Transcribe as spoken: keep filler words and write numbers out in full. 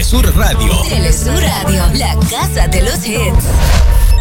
Telesur Radio. Telesur Radio, la casa de los hits.